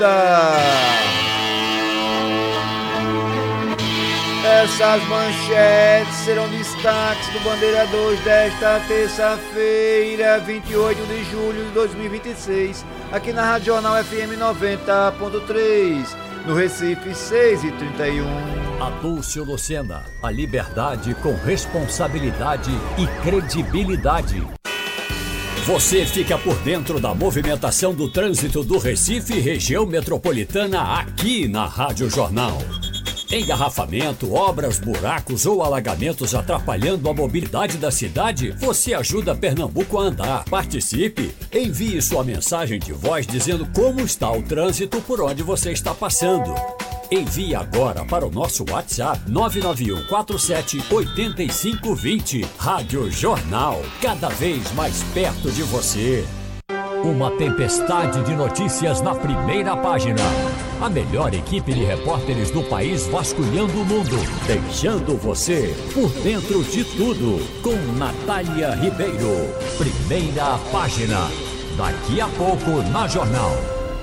Essas manchetes serão destaques do Bandeira 2 desta terça-feira, 28 de julho de 2026, aqui na Rádio Jornal FM 90.3, no Recife 6h31. Adúlcio Lucena, a liberdade com responsabilidade e credibilidade. Você fica por dentro da movimentação do trânsito do Recife e região metropolitana aqui na Rádio Jornal. Engarrafamento, obras, buracos ou alagamentos atrapalhando a mobilidade da cidade? Você ajuda Pernambuco a andar. Participe! Envie sua mensagem de voz dizendo como está o trânsito por onde você está passando. Envie agora para o nosso WhatsApp 991 47 8520. Rádio Jornal, cada vez mais perto de você. Uma tempestade de notícias na primeira página. A melhor equipe de repórteres do país vasculhando o mundo, deixando você por dentro de tudo. Com Natália Ribeiro. Primeira página. Daqui a pouco na Jornal.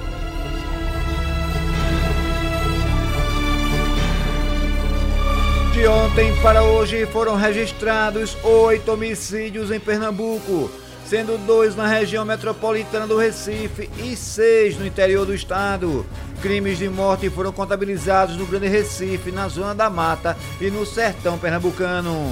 De ontem para hoje foram registrados 8 homicídios em Pernambuco, sendo 2 na região metropolitana do Recife e 6 no interior do estado. Crimes de morte foram contabilizados no Grande Recife, na Zona da Mata e no Sertão Pernambucano.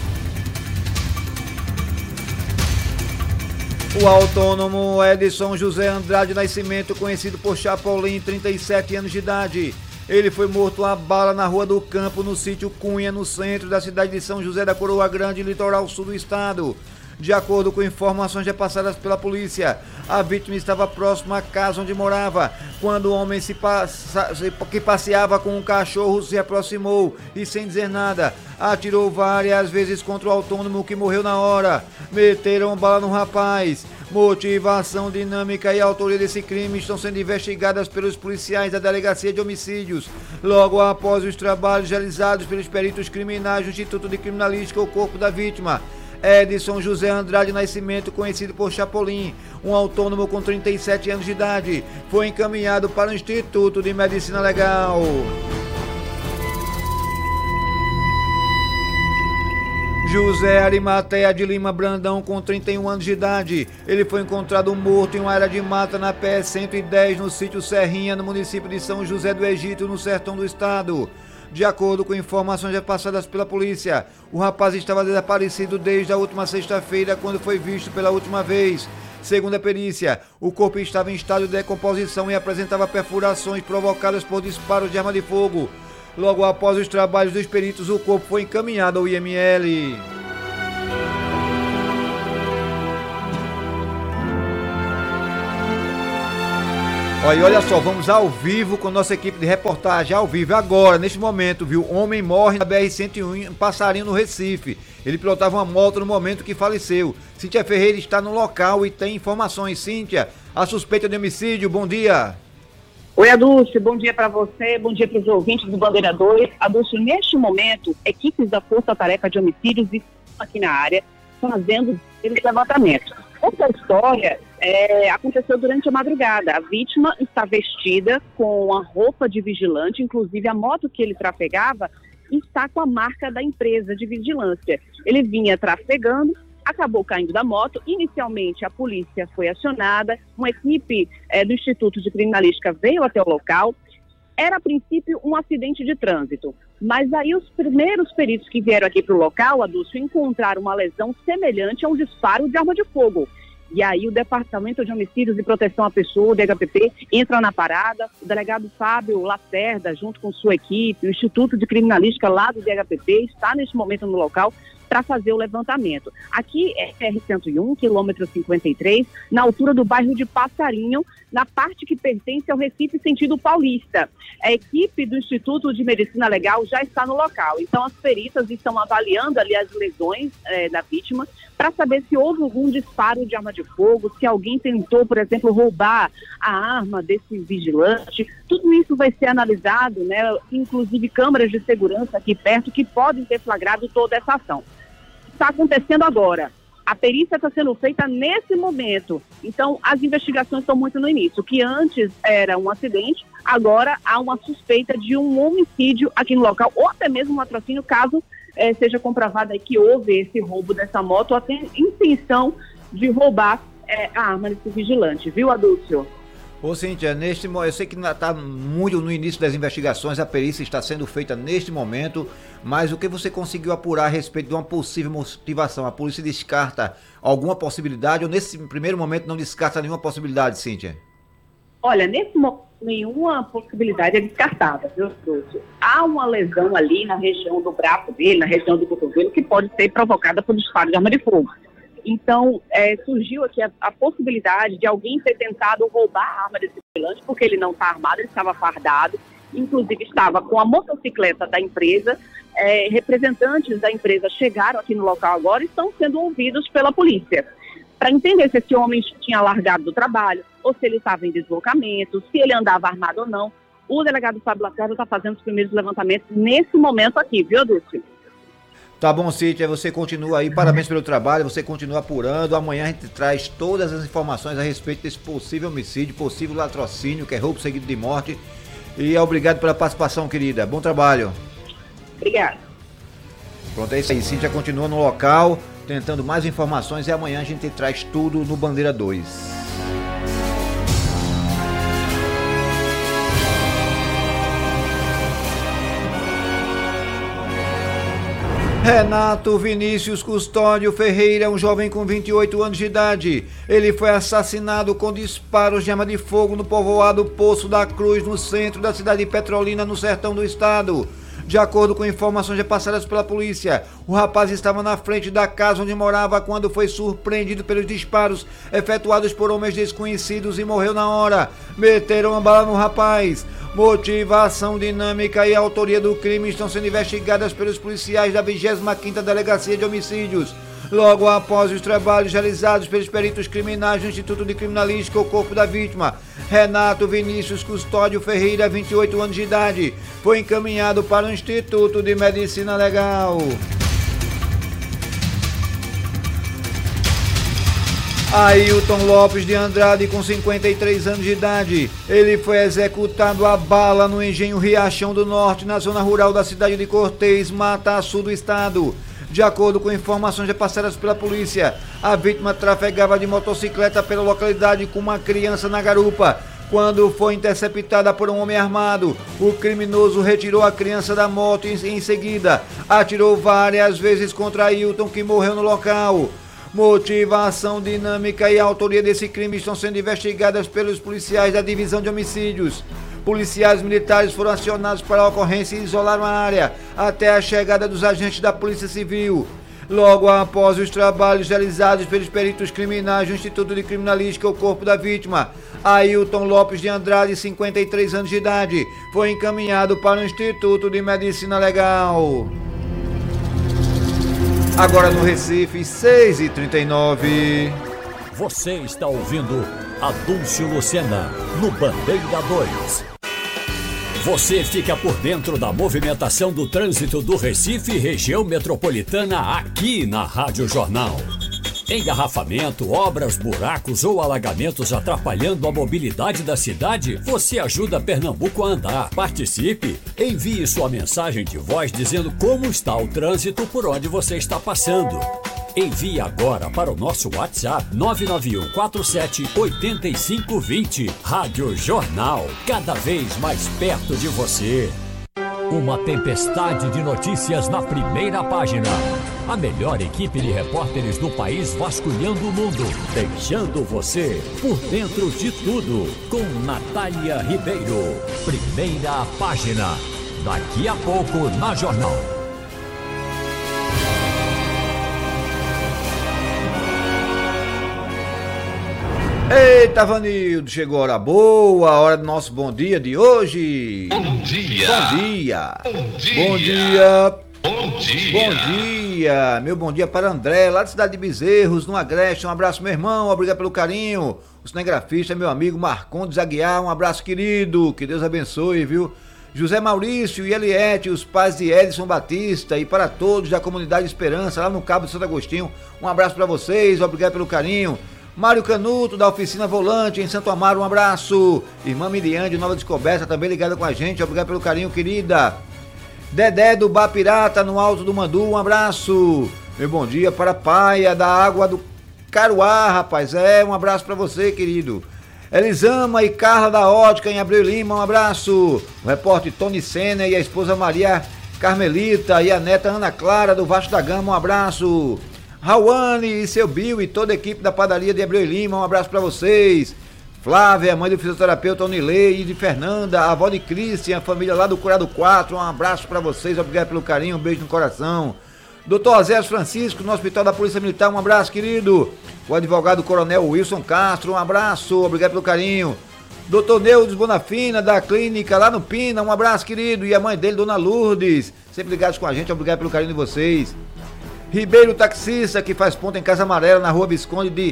O autônomo Edson José Andrade Nascimento, conhecido por Chapolin, 37 anos de idade. Ele foi morto a bala na Rua do Campo, no sítio Cunha, no centro da cidade de São José da Coroa Grande, litoral sul do estado. De acordo com informações repassadas pela polícia, a vítima estava próximo à casa onde morava, quando o homem que passeava com um cachorro se aproximou e, sem dizer nada, atirou várias vezes contra o autônomo, que morreu na hora. Meteram bala no rapaz. Motivação, dinâmica e autoria desse crime estão sendo investigadas pelos policiais da Delegacia de Homicídios. Logo após os trabalhos realizados pelos peritos criminais do Instituto de Criminalística, o corpo da vítima, Edson José Andrade Nascimento, conhecido por Chapolin, um autônomo com 37 anos de idade, foi encaminhado para o Instituto de Medicina Legal. José Arimateia de Lima Brandão, com 31 anos de idade. Ele foi encontrado morto em uma área de mata na PE-110, no sítio Serrinha, no município de São José do Egito, no sertão do estado. De acordo com informações repassadas pela polícia, o rapaz estava desaparecido desde a última sexta-feira, quando foi visto pela última vez. Segundo a perícia, o corpo estava em estado de decomposição e apresentava perfurações provocadas por disparos de arma de fogo. Logo após os trabalhos dos peritos, o corpo foi encaminhado ao IML. Olha só, vamos ao vivo com nossa equipe de reportagem, ao vivo agora, neste momento, viu? Homem morre na BR-101 em Passarinho, no Recife. Ele pilotava uma moto no momento que faleceu. Cíntia Ferreira está no local e tem informações. Cíntia, a suspeita de homicídio, bom dia. Oi, Adúlcio, bom dia para você, bom dia para os ouvintes do Bandeira 2. Adúlcio, neste momento, equipes da Força Tarefa de Homicídios estão aqui na área fazendo esse levantamento. Essa história aconteceu durante a madrugada. A vítima está vestida com a roupa de vigilante, inclusive a moto que ele trafegava está com a marca da empresa de vigilância. Ele vinha trafegando, acabou caindo da moto. Inicialmente a polícia foi acionada, uma equipe do Instituto de Criminalística veio até o local. Era a princípio um acidente de trânsito, mas aí os primeiros peritos que vieram aqui para o local, Adúlcio, encontraram uma lesão semelhante a um disparo de arma de fogo. E aí o Departamento de Homicídios e Proteção à Pessoa, o DHPP, entra na parada. O delegado Fábio Lacerda, junto com sua equipe, o Instituto de Criminalística lá do DHPP, está neste momento no local para fazer o levantamento. Aqui é PR-101, quilômetro 53, na altura do bairro de Passarinho, na parte que pertence ao Recife sentido paulista. A equipe do Instituto de Medicina Legal já está no local, então as peritas estão avaliando ali as lesões da vítima para saber se houve algum disparo de arma de fogo, se alguém tentou, por exemplo, roubar a arma desse vigilante. Tudo isso vai ser analisado, né? Inclusive câmeras de segurança aqui perto que podem ter flagrado toda essa ação. Está acontecendo agora. A perícia está sendo feita nesse momento. Então, as investigações estão muito no início. O que antes era um acidente, agora há uma suspeita de um homicídio aqui no local, ou até mesmo um latrocínio, caso seja comprovado aí que houve esse roubo dessa moto, ou até intenção de roubar a arma desse vigilante, viu, Adúlcio? Ô, Cíntia, eu sei que está muito no início das investigações, a perícia está sendo feita neste momento, mas o que você conseguiu apurar a respeito de uma possível motivação? A polícia descarta alguma possibilidade ou nesse primeiro momento não descarta nenhuma possibilidade, Cíntia? Olha, nesse momento nenhuma possibilidade é descartada, viu, Adúlcio? Há uma lesão ali na região do braço dele, na região do cotovelo, que pode ser provocada por disparo de arma de fogo. Então, surgiu aqui a possibilidade de alguém ter tentado roubar a arma desse vigilante, porque ele não está armado, ele estava fardado, inclusive estava com a motocicleta da empresa. Representantes da empresa chegaram aqui no local agora e estão sendo ouvidos pela polícia, para entender se esse homem tinha largado do trabalho, ou se ele estava em deslocamento, se ele andava armado ou não. O delegado Fábio Lacerda está fazendo os primeiros levantamentos nesse momento aqui, viu, Dulce? Tá bom, Cíntia, você continua aí, parabéns pelo trabalho, você continua apurando, amanhã a gente traz todas as informações a respeito desse possível homicídio, possível latrocínio, que é roubo seguido de morte, e obrigado pela participação, querida, bom trabalho. Obrigada. Pronto, é isso aí, Cíntia continua no local, tentando mais informações e amanhã a gente traz tudo no Bandeira 2. Renato Vinícius Custódio Ferreira é um jovem com 28 anos de idade. Ele foi assassinado com disparos de arma de fogo no povoado Poço da Cruz, no centro da cidade de Petrolina, no sertão do estado. De acordo com informações repassadas pela polícia, o rapaz estava na frente da casa onde morava quando foi surpreendido pelos disparos efetuados por homens desconhecidos e morreu na hora. Meteram a bala no rapaz. Motivação, dinâmica e autoria do crime estão sendo investigadas pelos policiais da 25ª Delegacia de Homicídios. Logo após os trabalhos realizados pelos peritos criminais do Instituto de Criminalística, o corpo da vítima, Renato Vinícius Custódio Ferreira, 28 anos de idade, foi encaminhado para o Instituto de Medicina Legal. Ailton Lopes de Andrade, com 53 anos de idade, ele foi executado a bala no engenho Riachão do Norte, na zona rural da cidade de Cortês, Mata Sul do estado. De acordo com informações repassadas pela polícia, a vítima trafegava de motocicleta pela localidade com uma criança na garupa. Quando foi interceptada por um homem armado, o criminoso retirou a criança da moto e em seguida atirou várias vezes contra Ailton, que morreu no local. Motivação, dinâmica e autoria desse crime estão sendo investigadas pelos policiais da Divisão de Homicídios. Policiais militares foram acionados para a ocorrência e isolaram a área até a chegada dos agentes da Polícia Civil. Logo após os trabalhos realizados pelos peritos criminais do Instituto de Criminalística, o corpo da vítima, Ailton Lopes de Andrade, 53 anos de idade, foi encaminhado para o Instituto de Medicina Legal. Agora no Recife, 6h39. Você está ouvindo Adúlcio Lucena, no Bandeira 2. Você fica por dentro da movimentação do trânsito do Recife e região metropolitana aqui na Rádio Jornal. Engarrafamento, obras, buracos ou alagamentos atrapalhando a mobilidade da cidade? Você ajuda Pernambuco a andar. Participe! Envie sua mensagem de voz dizendo como está o trânsito por onde você está passando. Envie agora para o nosso WhatsApp 991478520. Rádio Jornal, cada vez mais perto de você. Uma tempestade de notícias na primeira página. A melhor equipe de repórteres do país vasculhando o mundo, deixando você por dentro de tudo. Com Natália Ribeiro. Primeira página. Daqui a pouco na Jornal. Eita, Vanildo, chegou a hora boa, a hora do nosso bom dia de hoje. Bom dia. Bom dia. Bom dia. Bom dia. Bom dia. Bom dia. Meu bom dia para André, lá da cidade de Bezerros, no Agreste. Um abraço, meu irmão, obrigado pelo carinho. O cinegrafista, meu amigo Marcondes Aguiar, um abraço, querido. Que Deus abençoe, viu? José Maurício e Eliette, os pais de Edson Batista, e para todos da comunidade Esperança, lá no Cabo de Santo Agostinho, um abraço para vocês, obrigado pelo carinho. Mário Canuto, da Oficina Volante, em Santo Amaro, um abraço. Irmã Miriam, de Nova Descoberta, também ligada com a gente, obrigado pelo carinho, querida. Dedé do Bar Pirata, no Alto do Mandu, um abraço. Meu bom dia para a Paia da Água do Caruá, rapaz, um abraço para você, querido. Elisama e Carla da Ótica, em Abreu Lima, um abraço. O repórter Tony Senna e a esposa Maria Carmelita e a neta Ana Clara, do Vasco da Gama, um abraço. Rauane e seu Bill e toda a equipe da padaria de Abreu Lima, um abraço para vocês. Flávia, mãe do fisioterapeuta Onilei e de Fernanda, a avó de Cristian, a família lá do Curado 4, um abraço para vocês, obrigado pelo carinho, um beijo no coração. Doutor Azés Francisco, no Hospital da Polícia Militar, um abraço, querido. O advogado Coronel Wilson Castro, um abraço, obrigado pelo carinho. Doutor Neudes Bonafina, da clínica lá no Pina, um abraço, querido. E a mãe dele, Dona Lourdes, sempre ligados com a gente, obrigado pelo carinho de vocês. Ribeiro Taxista, que faz ponta em Casa Amarela, na Rua Visconde de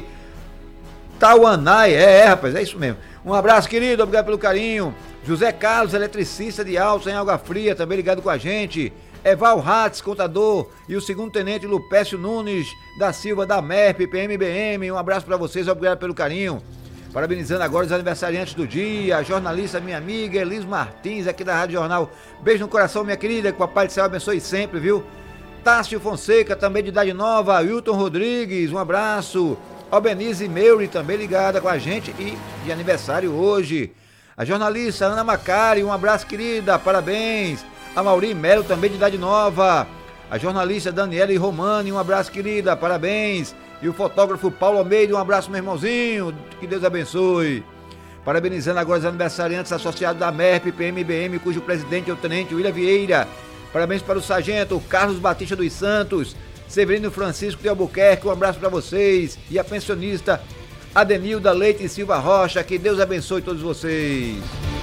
Tauanai, rapaz, é isso mesmo. Um abraço, querido, obrigado pelo carinho. José Carlos, eletricista de Altos, em Água Fria, também ligado com a gente. Eval Ratz, contador, e o segundo tenente Lupécio Nunes da Silva da MERP, PMBM, um abraço para vocês, obrigado pelo carinho. Parabenizando agora os aniversariantes do dia, a jornalista, minha amiga Elis Martins, aqui da Rádio Jornal. Beijo no coração, minha querida, que o Papai do Céu abençoe sempre, viu? Tássio Fonseca, também de idade nova, Wilton Rodrigues, um abraço. Albenize Meuri, também ligada com a gente e de aniversário hoje. A jornalista Ana Macari, um abraço, querida, parabéns. A Mauri Melo, também de idade nova. A jornalista Daniela Romani, um abraço, querida, parabéns. E o fotógrafo Paulo Almeida, um abraço, meu irmãozinho, que Deus abençoe. Parabenizando agora os aniversariantes associados da MERP, PMBM, cujo presidente é o tenente William Vieira. Parabéns para o sargento Carlos Batista dos Santos, Severino Francisco de Albuquerque, um abraço para vocês. E a pensionista Adenilda Leite Silva Rocha, que Deus abençoe todos vocês.